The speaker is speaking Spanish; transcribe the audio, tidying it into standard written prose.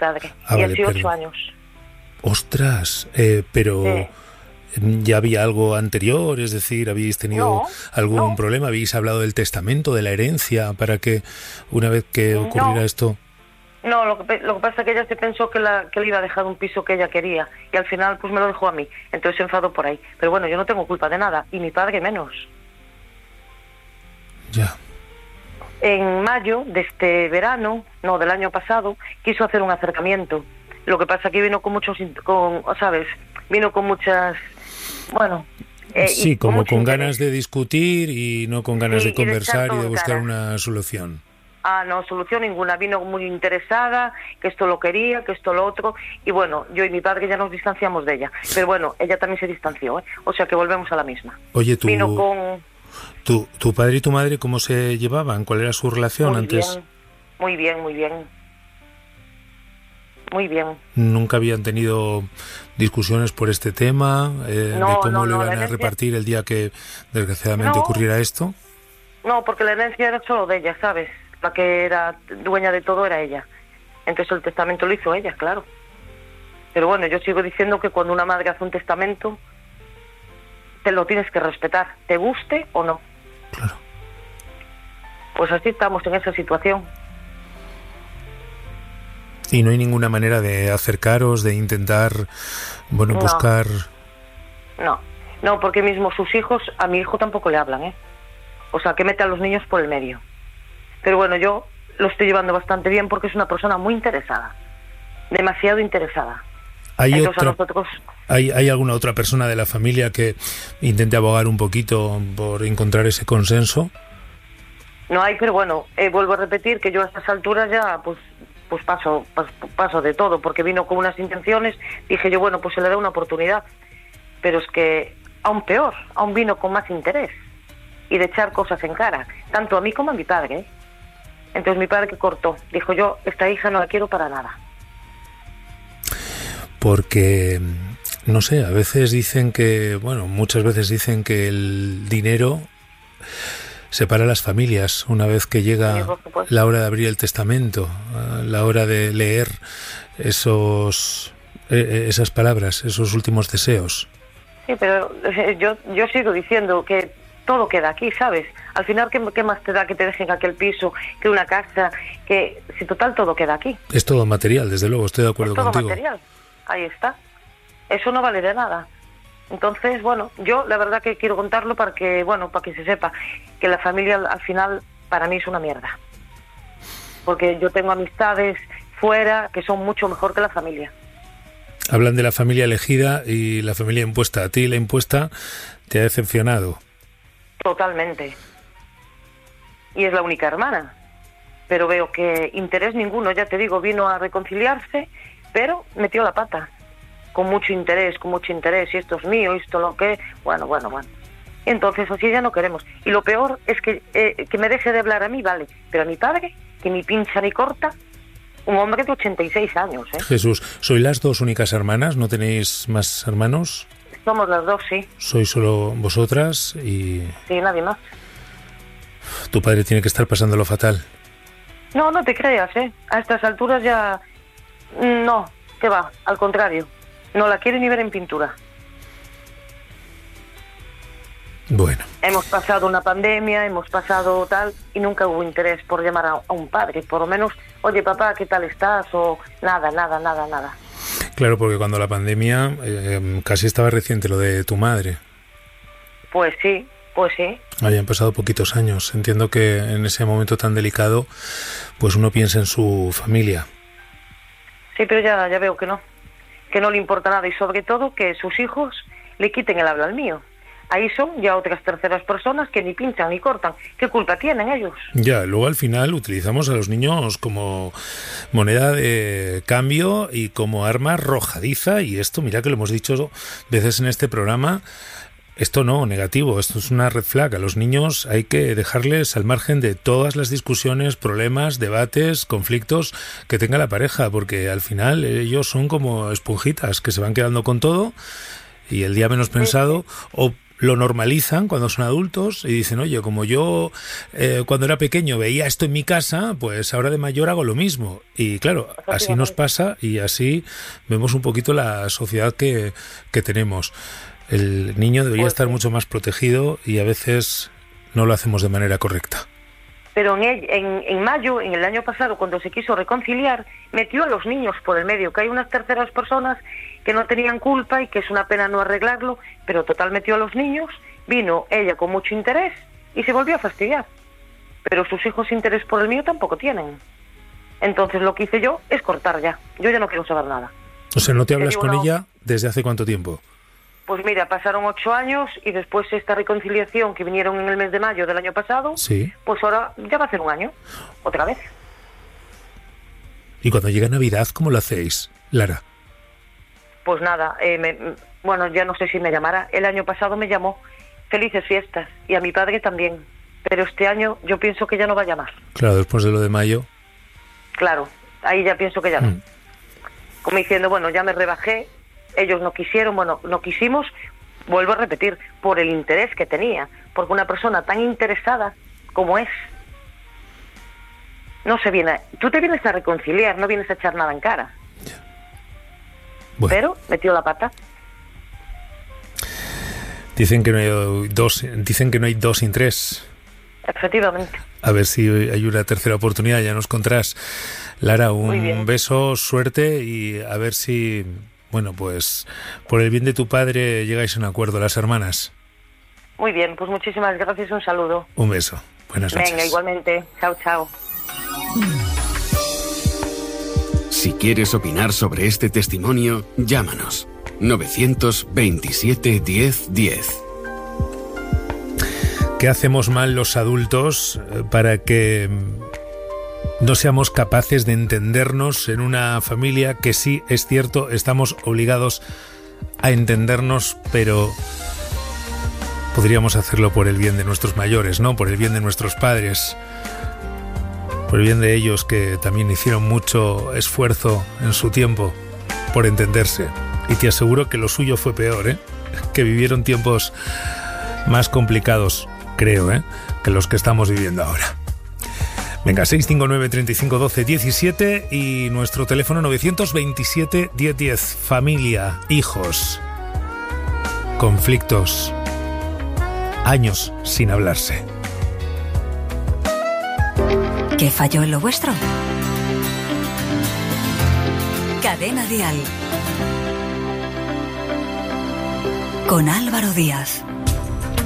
padre. Vale, 18 años. Ostras, pero ¿ya había algo anterior? Es decir, ¿habéis tenido algún problema? ¿Habéis hablado del testamento, de la herencia, para que una vez que ocurriera esto? No, lo que pasa es que ella se pensó que le iba a dejar un piso que ella quería y al final pues me lo dejó a mí, entonces se enfadó por ahí. Pero bueno, yo no tengo culpa de nada y mi padre menos. Ya. En mayo de este verano, del año pasado, quiso hacer un acercamiento. Lo que pasa es que vino con muchas, bueno... sí, como con ganas de discutir y no con ganas de conversar y de buscar una solución. No, solución ninguna. Vino muy interesada, que esto lo quería, que esto lo otro. Y bueno, yo y mi padre ya nos distanciamos de ella. Pero bueno, ella también se distanció, ¿eh? O sea que volvemos a la misma. Oye, Vino con... ¿Tu padre y tu madre cómo se llevaban? ¿Cuál era su relación antes? Muy bien. ¿Nunca habían tenido discusiones por este tema? ¿De cómo lo iban a repartir el día que desgraciadamente ocurriera esto? No, porque la herencia era solo de ella, ¿sabes? La que era dueña de todo era ella. Entonces el testamento lo hizo ella, claro. Pero bueno, yo sigo diciendo que cuando una madre hace un testamento, te lo tienes que respetar, te guste o no. Claro. Pues así estamos en esa situación. ¿Y no hay ninguna manera de acercaros, de intentar, buscar...? No, porque mismo sus hijos, a mi hijo tampoco le hablan, ¿eh? O sea, que mete a los niños por el medio. Pero bueno, yo lo estoy llevando bastante bien porque es una persona muy interesada. Demasiado interesada. ¿Hay alguna otra persona de la familia que intente abogar un poquito por encontrar ese consenso? No hay, pero bueno, vuelvo a repetir que yo a estas alturas ya pues paso de todo, porque vino con unas intenciones, dije yo, bueno, pues se le da una oportunidad. Pero es que aún peor, aún vino con más interés y de echar cosas en cara, tanto a mí como a mi padre, ¿eh? Entonces mi padre que cortó, dijo yo, esta hija no la quiero para nada. Porque, no sé, a veces dicen que, muchas veces dicen que el dinero separa a las familias una vez que llega la hora de abrir el testamento, la hora de leer esas palabras, esos últimos deseos. Sí, pero yo sigo diciendo que todo queda aquí, ¿sabes? Al final, ¿qué más te da que te dejen aquel piso, que una casa, que si total todo queda aquí? Es todo material, desde luego, estoy de acuerdo contigo. Es todo material, ahí está. Eso no vale de nada. Entonces, yo la verdad que quiero contarlo para que se sepa que la familia al final para mí es una mierda. Porque yo tengo amistades fuera que son mucho mejor que la familia. Hablan de la familia elegida y la familia impuesta. A ti la impuesta te ha decepcionado. Totalmente. Y es la única hermana. Pero veo que interés ninguno, ya te digo, vino a reconciliarse, pero metió la pata. Con mucho interés, y esto es mío, esto lo que... Bueno. Entonces así ya no queremos. Y lo peor es que me deje de hablar a mí, vale, pero a mi padre, que ni pincha ni corta, un hombre de 86 años, ¿eh? Jesús, ¿sois las dos únicas hermanas? ¿No tenéis más hermanos? Somos las dos, sí. ¿Sois solo vosotras y...? Sí, nadie más. Tu padre tiene que estar pasándolo fatal. No te creas, ¿eh? A estas alturas ya... No, ¿qué va? Al contrario. No la quiere ni ver en pintura. Bueno. Hemos pasado una pandemia, hemos pasado tal, y nunca hubo interés por llamar a un padre. Por lo menos, oye, papá, ¿qué tal estás? O nada. Claro, porque cuando la pandemia casi estaba reciente lo de tu madre. Pues sí. Habían pasado poquitos años. Entiendo que en ese momento tan delicado, pues uno piensa en su familia. Sí, pero ya veo que no le importa nada y sobre todo que sus hijos le quiten el habla al mío. Ahí son ya otras terceras personas que ni pinchan ni cortan. ¿Qué culpa tienen ellos? Ya, luego al final utilizamos a los niños como moneda de cambio y como arma arrojadiza, y esto, mira que lo hemos dicho veces en este programa, esto no, negativo, esto es una red flag. A los niños hay que dejarles al margen de todas las discusiones, problemas, debates, conflictos que tenga la pareja, porque al final ellos son como esponjitas que se van quedando con todo y el día menos pensado, o lo normalizan cuando son adultos y dicen, oye, como yo cuando era pequeño veía esto en mi casa, pues ahora de mayor hago lo mismo. Y claro, así nos pasa y así vemos un poquito la sociedad que tenemos. El niño debería estar mucho más protegido y a veces no lo hacemos de manera correcta. Pero en mayo, en el año pasado, cuando se quiso reconciliar, metió a los niños por el medio, que hay unas terceras personas que no tenían culpa y que es una pena no arreglarlo, pero total metió a los niños, vino ella con mucho interés y se volvió a fastidiar. Pero sus hijos interés por el mío tampoco tienen. Entonces lo que hice yo es cortar ya. Yo ya no quiero saber nada. O sea, ¿no te hablas con ella desde hace cuánto tiempo? Pues mira, pasaron 8 años y después esta reconciliación que vinieron en el mes de mayo del año pasado, sí, pues ahora ya va a ser un año, otra vez. ¿Y cuando llega Navidad, cómo lo hacéis, Lara? Pues nada, bueno, ya no sé si me llamará. El año pasado me llamó, felices fiestas, y a mi padre también. Pero este año yo pienso que ya no va a llamar. Claro, después de lo de mayo. Claro, ahí ya pienso que ya no. Como diciendo, bueno, ya me rebajé, ellos no quisieron, bueno, no quisimos, vuelvo a repetir, por el interés que tenía. Porque una persona tan interesada como es, no se viene... Tú te vienes a reconciliar, no vienes a echar nada en cara. Bueno. Pero metió la pata. Dicen que no hay dos sin tres. Efectivamente. A ver si hay una tercera oportunidad, ya nos contarás. Lara, un beso, suerte y a ver si, bueno, pues por el bien de tu padre llegáis a un acuerdo, las hermanas. Muy bien, pues muchísimas gracias, un saludo. Un beso, buenas noches. Venga, igualmente, chao, chao. Si quieres opinar sobre este testimonio, llámanos 927 10 10. ¿Qué hacemos mal los adultos para que no seamos capaces de entendernos en una familia que sí, es cierto, estamos obligados a entendernos, pero podríamos hacerlo por el bien de nuestros mayores, ¿no? Por el bien de nuestros padres, por el bien de ellos que también hicieron mucho esfuerzo en su tiempo por entenderse. Y te aseguro que lo suyo fue peor, que vivieron tiempos más complicados, creo, que los que estamos viviendo ahora. Venga, 659 35 12 17 y nuestro teléfono 927 10 10. Familia, hijos, conflictos, años sin hablarse. ¿Qué falló en lo vuestro? Cadena Dial con Álvaro Díaz.